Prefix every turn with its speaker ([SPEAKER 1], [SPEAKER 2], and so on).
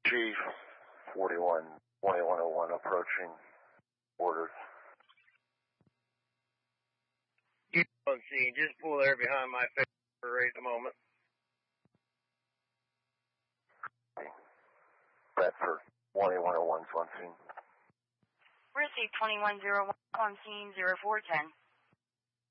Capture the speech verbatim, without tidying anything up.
[SPEAKER 1] Chief, forty-one twenty-one oh one approaching. Orders.
[SPEAKER 2] You on scene, just pull there behind my face for right at the moment.
[SPEAKER 1] Bedford, twenty-one oh one's on scene.
[SPEAKER 3] Receive twenty-one oh one on scene, zero four ten.